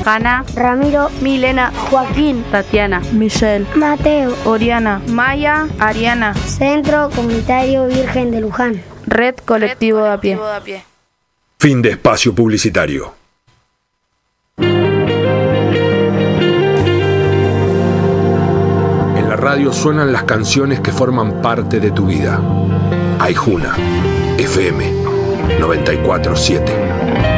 Hanna, Ramiro, Milena, Joaquín, Tatiana, Michelle, Mateo, Oriana, Maya, Ariana. Centro Comunitario Virgen de Luján. Red Colectivo de a pie. Fin de espacio publicitario. En la radio suenan las canciones que forman parte de tu vida. Aijuna, FM 94.7.